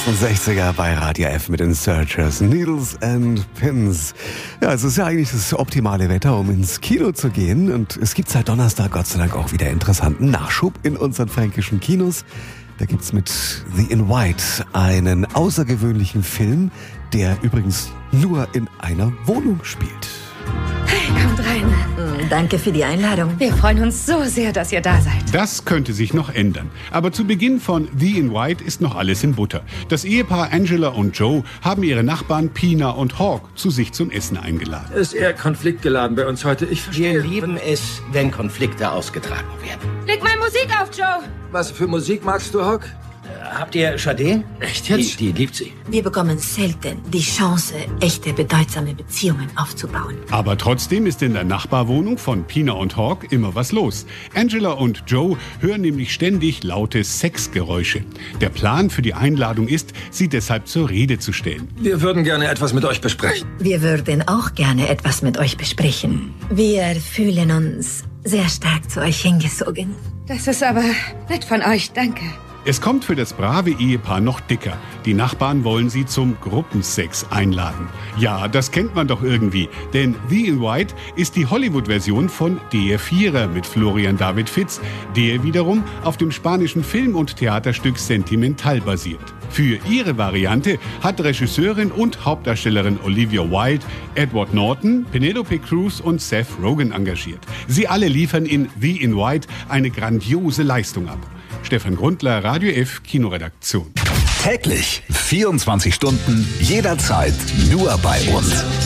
68er bei Radio F mit den Searchers, Needles and Pins. Ja, es ist ja eigentlich das optimale Wetter, um ins Kino zu gehen. Und es gibt seit Donnerstag Gott sei Dank auch wieder interessanten Nachschub in unseren fränkischen Kinos. Da gibt's mit The In White einen außergewöhnlichen Film, der übrigens nur in einer Wohnung spielt. Hey, kommt rein. Danke für die Einladung. Wir freuen uns so sehr, dass ihr da seid. Das könnte sich noch ändern. Aber zu Beginn von The In White ist noch alles in Butter. Das Ehepaar Angela und Joe haben ihre Nachbarn Pina und Hawk zu sich zum Essen eingeladen. Ist eher konfliktgeladen bei uns heute. Ich verstehe. Wir lieben es, wenn Konflikte ausgetragen werden. Leg mal Musik auf, Joe. Was für Musik magst du, Hawk? Habt ihr Sade? Echt jetzt? Die liebt sie. Wir bekommen selten die Chance, echte, bedeutsame Beziehungen aufzubauen. Aber trotzdem ist in der Nachbarwohnung von Pina und Hawk immer was los. Angela und Joe hören nämlich ständig laute Sexgeräusche. Der Plan für die Einladung ist, sie deshalb zur Rede zu stellen. Wir würden gerne etwas mit euch besprechen. Wir würden auch gerne etwas mit euch besprechen. Wir fühlen uns sehr stark zu euch hingezogen. Das ist aber nett von euch, danke. Es kommt für das brave Ehepaar noch dicker. Die Nachbarn wollen sie zum Gruppensex einladen. Ja, das kennt man doch irgendwie, denn The In White ist die Hollywood-Version von Der Vierer mit Florian David Fitz, der wiederum auf dem spanischen Film- und Theaterstück Sentimental basiert. Für ihre Variante hat Regisseurin und Hauptdarstellerin Olivia Wilde Edward Norton, Penelope Cruz und Seth Rogen engagiert. Sie alle liefern in The In White eine grandiose Leistung ab. Stefan Grundler, Radio F, Kinoredaktion. Täglich 24 Stunden, jederzeit nur bei uns.